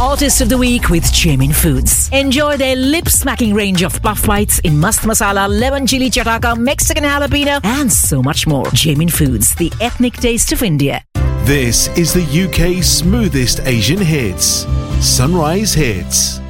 Artist of the Week with Jamin Foods. Enjoy their lip-smacking range of puff bites in mast masala, lemon chili chataka, Mexican jalapeno, and so much more. Jamin Foods, the ethnic taste of India. This is the UK's smoothest Asian hits. Sunrise Hits.